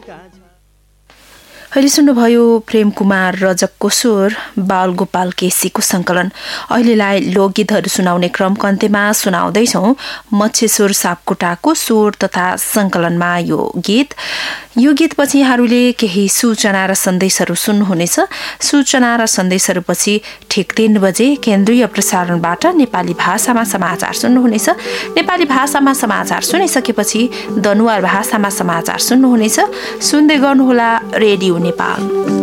अहिले सुन्नुभयो प्रेम कुमार रजकको स्वर, बाल गोपाल केसीको संकलन। अहिलेलाई लोकगीतहरू सुनाउने क्रमको अन्त्यमा सुनाउँदैछौं मच्छेश्वर सापकोटाको स्वर तथा संकलनमा यो गीतपछि यहाँहरूले केही सूचना र सन्देशहरू सुन्नुहुनेछ। सूचना र सन्देशहरूपछि ठिक 3 बजे केन्द्रीय प्रसारणबाट नेपाली भाषामा समाचार सुन्नुहुनेछ। नेपाली भाषामा समाचार सुनिसकेपछि दनुवार भाषामा समाचार सुन्नुहुनेछ। सुन्दै गर्नुहोला रेडियो नेपाल।